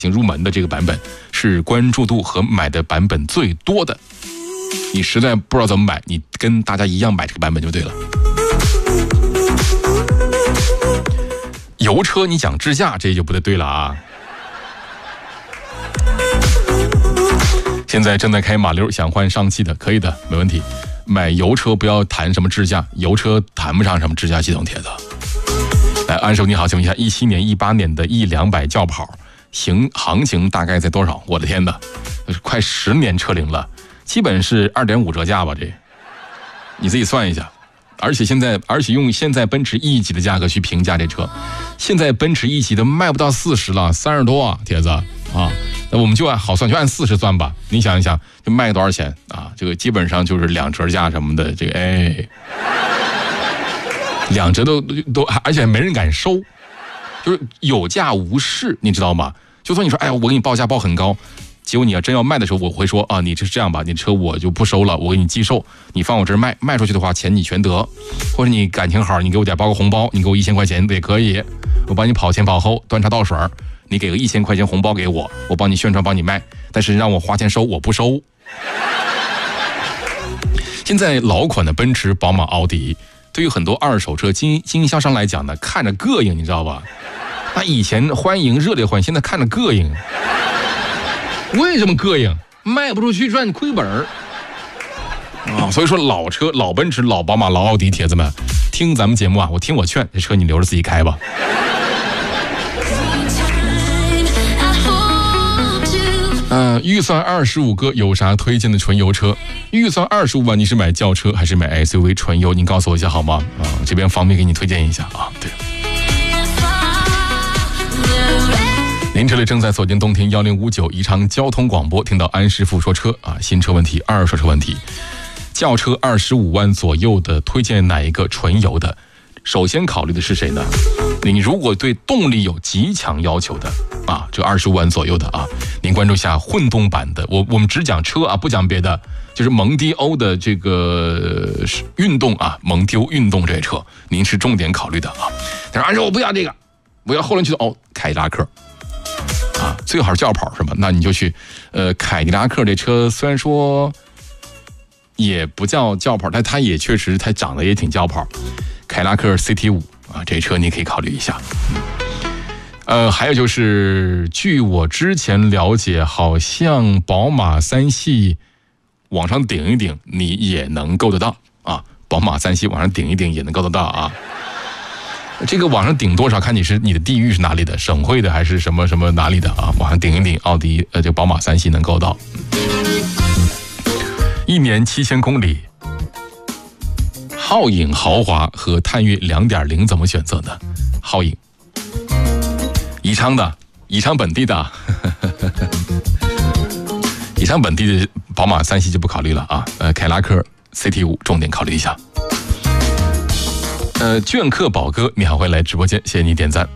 入门的这个版本是关注度和买的版本最多的。你实在不知道怎么买，你跟大家一样买这个版本就对了。油车你讲智驾，这就不对了啊。现在正在开马溜，想换上汽的，可以的，没问题。买油车不要谈什么智驾，油车谈不上什么智驾系统，铁子。来，安叔你好，请问一下，17年、18年的E200轿跑行情大概在多少？我的天哪，快10年车龄了，基本是2.5折价吧？这，你自己算一下。而且用现在奔驰 E 级的价格去评价这车，现在奔驰 E 级的卖不到40了，30多啊，铁子啊。那我们就按好算，就按40算吧。你想一想，就卖多少钱啊？这个基本上就是2折价什么的，这个2折都，而且没人敢收，就是有价无市，你知道吗？就算你说，哎呀，我给你报价报很高，结果你要真要卖的时候，我会说啊，你是这样吧，你车我就不收了，我给你寄售，你放我这儿卖出去的话，钱你全得，或者你感情好，你给我点包个红包，你给我1000块钱也可以，我帮你跑前跑后，端茶倒水，你给个1000块钱红包给我，我帮你宣传帮你卖，但是让我花钱收我不收。现在老款的奔驰、宝马、奥迪，对于很多二手车经营销商来讲呢，看着膈应，你知道吧？那以前欢迎热烈欢迎，现在看着膈应。为什么膈应？卖不出去赚亏本啊！所以说老车、老奔驰、老宝马、老奥迪，铁子们听咱们节目啊，我听我劝，这车你留着自己开吧。预算25个有啥推荐的纯油车？预算25万，你是买轿车还是买 SUV 纯油？您告诉我一下好吗？这边方便给你推荐一下啊。对。您这里正在锁定动听1059宜昌交通广播，听到安师傅说车啊，新车问题、二手车问题。轿车25万左右的，推荐哪一个纯油的？首先考虑的是谁呢？你如果对动力有极强要求的啊，这25万左右的啊，您关注一下混动版的。我们只讲车啊，不讲别的，就是蒙迪欧的这个运动啊，蒙迪欧运动这车，您是重点考虑的啊。但是安师我不要这个，我要后轮驱动凯迪拉克。啊，最好是轿跑是吧？那你就去，凯迪拉克这车虽然说也不叫轿跑，但它也确实它长得也挺轿跑。凯迪拉克 CT5啊，这车你可以考虑一下。还有就是，据我之前了解，好像宝马3系往上顶一顶，你也能够得到啊。宝马3系往上顶一顶也能够得到啊。这个往上顶多少，看你的地域是哪里的，省会的还是什么什么哪里的啊？往上顶一顶，奥迪这个宝马3系能够到。1年7000公里，皓影豪华和探岳 2.0 怎么选择呢？皓影，宜昌的，宜昌本地的，宜昌本地的宝马3系就不考虑了啊。凯迪拉克 CT5 重点考虑一下。镌刻宝哥，你好，欢迎来直播间，谢谢你点赞。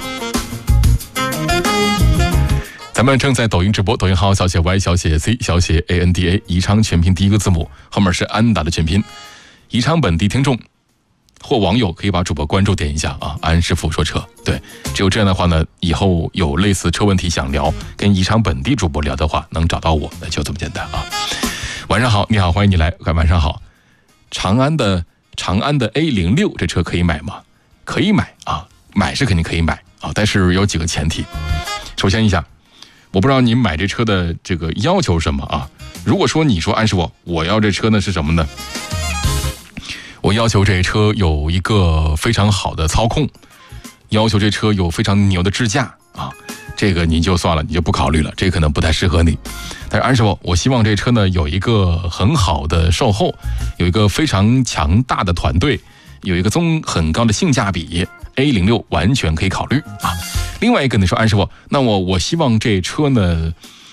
咱们正在抖音直播，抖音号小写 Y 小写 C 小写 ANDA， 宜昌全拼第一个字母，后面是安达的全拼。宜昌本地听众或网友可以把主播关注点一下啊，安师傅说车。对，只有这样的话呢，以后有类似车问题想聊，跟宜昌本地主播聊的话，能找到我，那就这么简单啊。晚上好，你好，欢迎你来，晚上好。长安的 A06 这车可以买吗？可以买啊，买是肯定可以买啊，但是有几个前提。首先一下，我不知道您买这车的这个要求是什么啊？如果说你说安师傅，我要这车呢是什么呢？我要求这车有一个非常好的操控，要求这车有非常牛的支架啊，这个你就算了，你就不考虑了，这可能不太适合你。但是安师傅，我希望这车呢有一个很好的售后，有一个非常强大的团队，有一个很高的性价比 ，A06 完全可以考虑啊。另外一个你说安师傅，那我希望这车呢，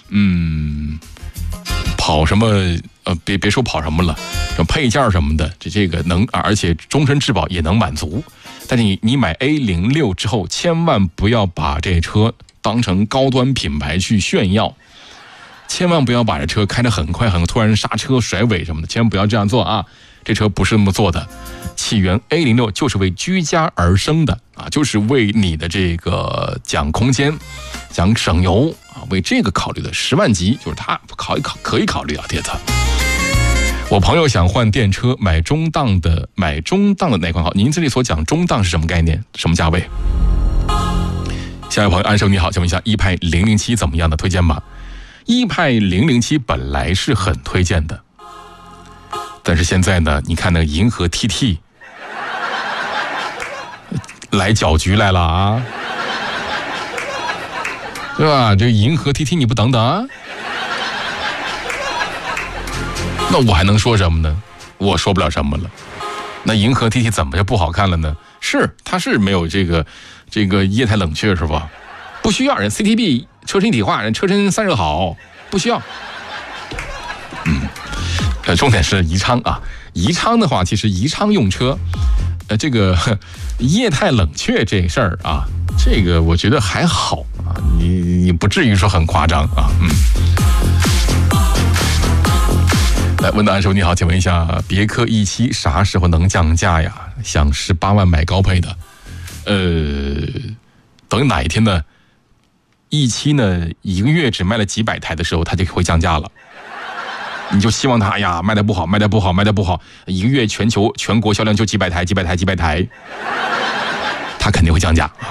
跑什么别说跑什么了，这配件什么的，这个能，而且终身质保也能满足。但是你买 A06 之后，千万不要把这车当成高端品牌去炫耀。千万不要把这车开得很快，突然刹车甩尾什么的，千万不要这样做啊！ 这车不是那么做的。启源 A06 就是为居家而生的啊，就是为你的这个讲空间、讲省油啊，为这个考虑的。10万级就是它可以考虑啊，铁子。我朋友想换电车，买中档的哪款好？您这里所讲中档是什么概念？什么价位？下一位朋友安生你好，请问一下一派007怎么样的？推荐吗？一派007本来是很推荐的，但是现在呢，你看那个银河 TT 来搅局来了啊，对吧？这银河 TT 你不等等啊？那我还能说什么呢？我说不了什么了。那银河 TT 怎么就不好看了呢？它是没有这个液态冷却是吧？不需要，人 CTB 车身一体化，人车身散热好，不需要。重点是宜昌啊，宜昌的话，其实宜昌用车，这个液态冷却这事儿啊，这个我觉得还好啊，你不至于说很夸张啊。来，问到安叔你好，请问一下，别克 E7 啥时候能降价呀？想18万买高配的，等哪一天呢 ？E7 呢1个月只卖了几百台的时候，它就会降价了。你就希望它，哎呀，卖得不好，1个月全国销量就几百台，它肯定会降价啊。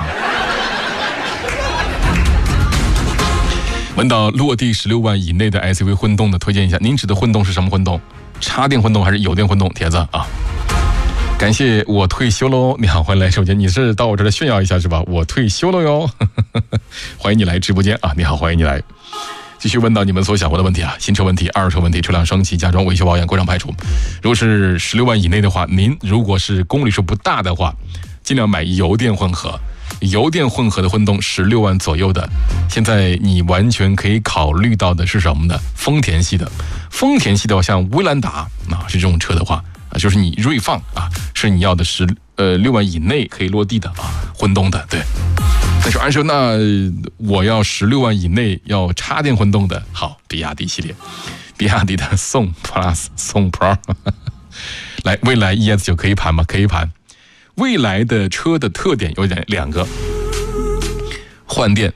问到落地16万以内的 SUV 混动的推荐一下，您指的混动是什么混动？插电混动还是有电混动？铁子啊，感谢我退休喽！你好，欢迎来首先你是到我这儿炫耀一下是吧？我退休了哟，欢迎你来直播间啊！你好，欢迎你来。继续问到你们所想问的问题啊，新车问题、二手车问题、车辆升级、加装、维修保养、故障排除。如果是16万以内的话，您如果是公里数不大的话，尽量买油电混合。油电混合的混动16万左右的，现在你完全可以考虑到的是什么呢？丰田系的话，像威兰达啊，是这种车的话啊，就是你锐放啊，是你要的6万以内可以落地的啊，混动的。对，但是安生，那我要16万以内要插电混动的，好，比亚迪系列，比亚迪的宋 Plus、宋 Pro， 来，蔚来 ES9可以盘吗？可以盘。蔚来的车的特点有两个，换电，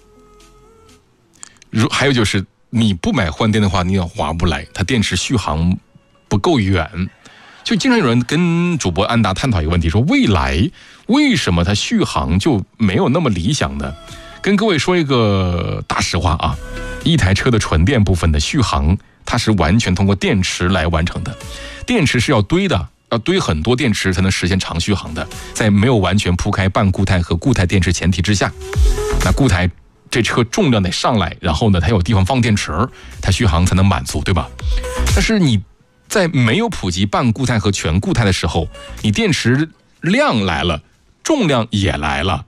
还有就是你不买换电的话，你也划不来，它电池续航不够远。就经常有人跟主播安达探讨一个问题，说蔚来为什么它续航就没有那么理想呢？跟各位说一个大实话啊，一台车的纯电部分的续航，它是完全通过电池来完成的，电池是要堆的。要堆很多电池才能实现长续航的，在没有完全铺开半固态和固态电池前提之下，那固态这车重量得上来，然后呢，它有地方放电池，它续航才能满足，对吧？但是你在没有普及半固态和全固态的时候，你电池量来了，重量也来了。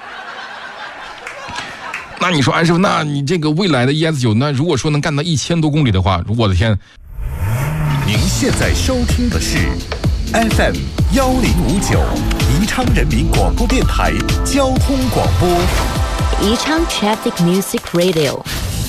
那你说安师傅，那你这个蔚来的 ES9，那如果说能干到1000多公里的话，我的天！ 您现在收听的是 FM 1059宜昌人民广播电台交通广播， 宜昌 Traffic Music Radio。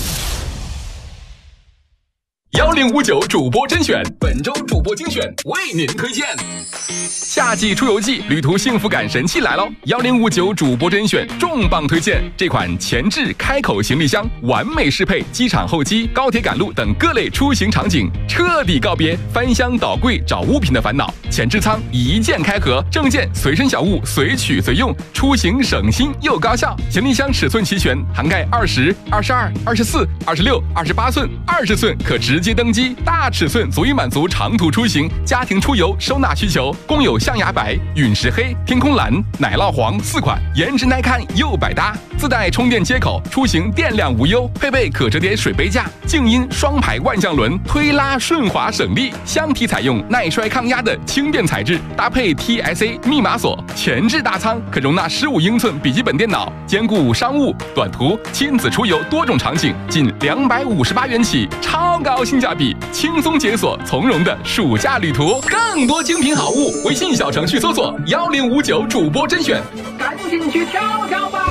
1059主播甄选，本周主播精选为您推荐。夏季出游季，旅途幸福感神器来喽！1059主播甄选重磅推荐，这款前置开口行李箱完美适配机场候机、高铁赶路等各类出行场景，彻底告别翻箱倒柜找物品的烦恼。前置舱一键开合，证件随身小物随取随用，出行省心又高效。行李箱尺寸齐全，涵盖20、22、24、26、28寸、20寸，可直接登机。大尺寸足以满足长途出行、家庭出游收纳需求，共有象牙白、陨石黑、天空蓝、奶酪黄4款，颜值耐看又百搭。自带充电接口，出行电量无忧。配备可折叠水杯架、静音双排万向轮，推拉顺滑省力。箱体采用耐摔抗压的轻便材质，搭配 TSA 密码锁。前置大仓可容纳15英寸笔记本电脑，兼顾商务、短途、亲子出游多种场景，仅258元起，超高性价比，轻松解锁从容的暑假旅途。更多精品好物，微信小程序搜索1059主播甄选，赶紧去挑挑吧。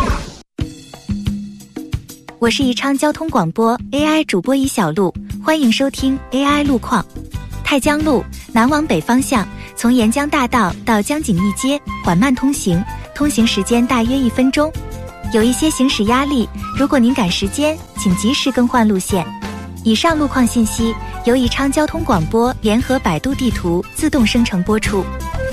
我是宜昌交通广播 AI 主播乙小璐，欢迎收听 AI 路况。 太江路南往北方向，从沿江大道到江景义街缓慢通行，通行时间大约1分钟。有一些行驶压力，如果您赶时间，请及时更换路线。以上路况信息由宜昌交通广播联合百度地图自动生成播出。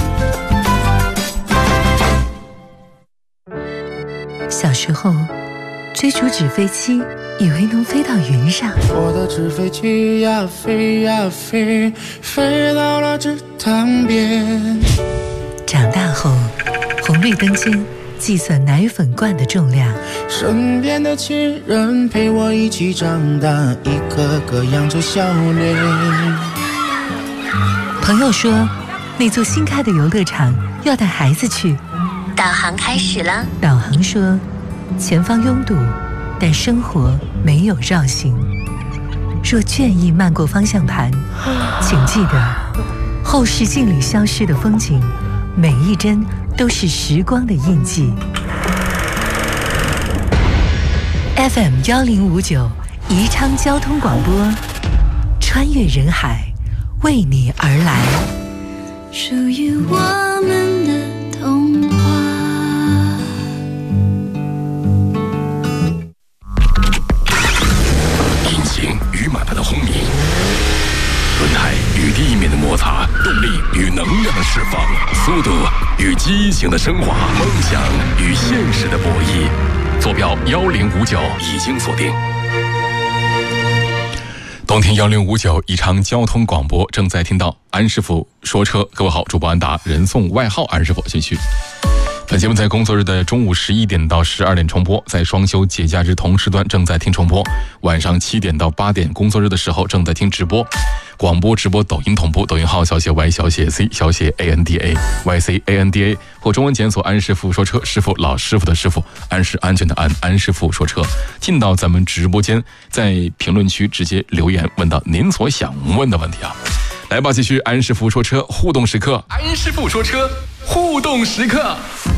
小时候追逐纸飞机，以为能飞到云上。 我的纸飞机呀飞呀飞，飞到了池塘边。 长大后，红绿灯间计算奶粉罐的重量。 身边的亲人陪我一起长大，一个个扬着笑脸。 朋友说，那座新开的游乐场要带孩子去。 导航开始了。 导航说，前方拥堵，但生活没有绕行。若倦意漫过方向盘，请记得，后视镜里消失的风景，每一帧都是时光的印记。FM 1059宜昌交通广播，穿越人海，为你而来。 属于我们的童话。 引擎与马达的轰鸣，轮胎与地面的摩擦，动力与能量的释放，速度与激情的升华，梦想与现实的博弈。坐标1059已经锁定。 冬天1059宜昌交通广播正在听到安师傅说车。各位好，主播安达，人送外号安师傅，继续。本节目在工作日的中午11点到12点重播，在双休节假日同时段正在听重播，晚上7点到8点工作日的时候正在听直播。广播直播抖音同步，抖音号小写 Y 小写 C 小写 ANDA YCANDA 或中文检索安师傅说车，师傅老师傅的师傅，安是安全的安，安师傅说车。进到咱们直播间，在评论区直接留言问到您所想问的问题啊。来吧，继续安师傅说车互动时刻， 安师傅说车互动时刻。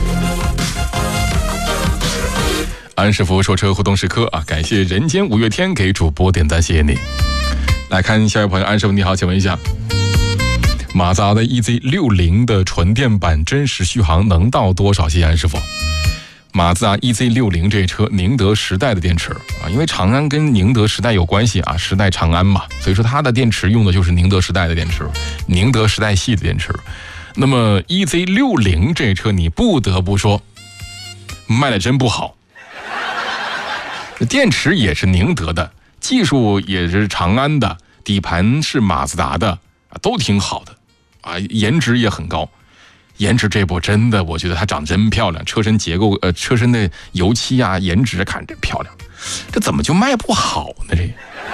安师傅说车互动时刻啊！感谢人间五月天给主播点赞，谢谢你。来看下一位朋友，安师傅你好，请问一下，马自达的 EZ60 的纯电版真实续航能到多少？谢谢安师傅。马自达 EZ60 这车宁德时代的电池啊，因为长安跟宁德时代有关系啊，时代长安嘛，所以说它的电池用的就是宁德时代的电池，宁德时代系的电池。那么 EZ60 这车你不得不说卖的真不好，电池也是宁德的，技术也是长安的，底盘是马自达的啊，都挺好的啊，颜值也很高。颜值这波真的，我觉得它长得真漂亮，车身结构车身的油漆啊，颜值看真漂亮，这怎么就卖不好呢？这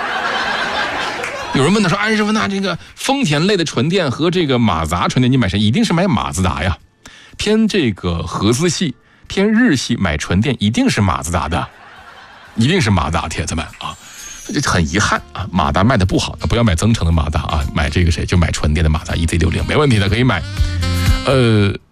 有人问他说，安师傅，那这个丰田类的纯电和这个马自达纯电你买谁？一定是买马自达呀，偏这个合资系偏日系买纯电一定是马自达的，一定是马自达，铁子们啊，这很遗憾啊，马自达卖的不好，不要买增程的马自达啊，买这个谁就买纯电的马自达 EZ60 没问题的，可以买。